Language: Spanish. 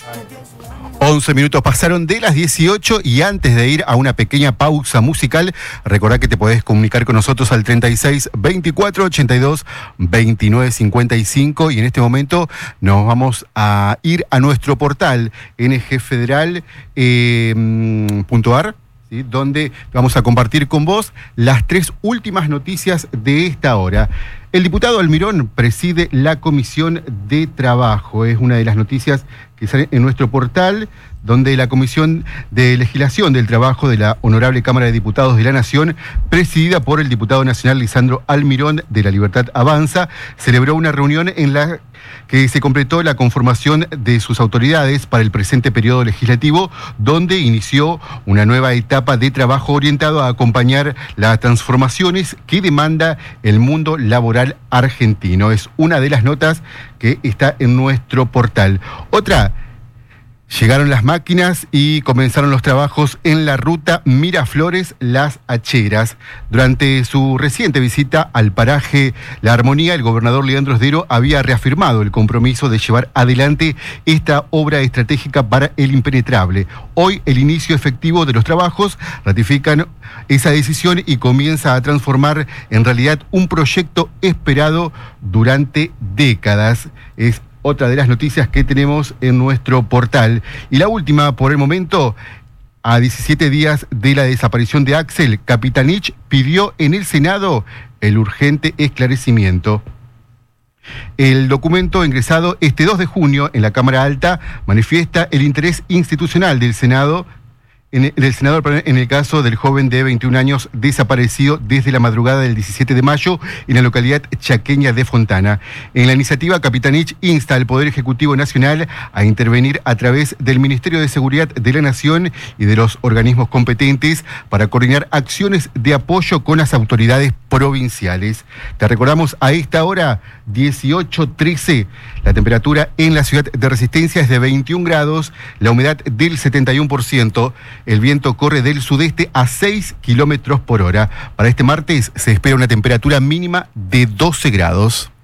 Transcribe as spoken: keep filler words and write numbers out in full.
once minutos pasaron de las dieciocho y antes de ir a una pequeña pausa musical, recordá que te podés comunicar con nosotros al treinta y seis, veinticuatro, ochenta y dos, veintinueve, cincuenta y cinco y en este momento nos vamos a ir a nuestro portal N G Federal punto ar, ¿sí? Donde vamos a compartir con vos las tres últimas noticias de esta hora. El diputado Almirón preside la Comisión de Trabajo. Es una de las noticias que sale en nuestro portal, donde la Comisión de Legislación del Trabajo de la Honorable Cámara de Diputados de la Nación, presidida por el diputado nacional Lisandro Almirón de La Libertad Avanza, celebró una reunión en la que se completó la conformación de sus autoridades para el presente periodo legislativo, donde inició una nueva etapa de trabajo orientado a acompañar las transformaciones que demanda el mundo laboral argentino. Es una de las notas que está en nuestro portal. Otra: llegaron las máquinas y comenzaron los trabajos en la ruta Miraflores-Las Acheras. Durante su reciente visita al paraje La Armonía, el gobernador Leandro Sdero había reafirmado el compromiso de llevar adelante esta obra estratégica para el impenetrable. Hoy, el inicio efectivo de los trabajos ratifican esa decisión y comienza a transformar en realidad un proyecto esperado durante décadas. Es otra de las noticias que tenemos en nuestro portal. Y la última, por el momento, a diecisiete días de la desaparición de Axel, Capitanich pidió en el Senado el urgente esclarecimiento. El documento ingresado este dos de junio en la Cámara Alta manifiesta el interés institucional del Senado En el, del senador en el caso del joven de veintiún años desaparecido desde la madrugada del diecisiete de mayo en la localidad chaqueña de Fontana. En la iniciativa, Capitanich insta al Poder Ejecutivo Nacional a intervenir a través del Ministerio de Seguridad de la Nación y de los organismos competentes para coordinar acciones de apoyo con las autoridades provinciales. Te recordamos, a esta hora, dieciocho trece, la temperatura en la ciudad de Resistencia es de veintiún grados, la humedad del setenta y uno por ciento. El viento corre del sudeste a seis kilómetros por hora. Para este martes se espera una temperatura mínima de doce grados.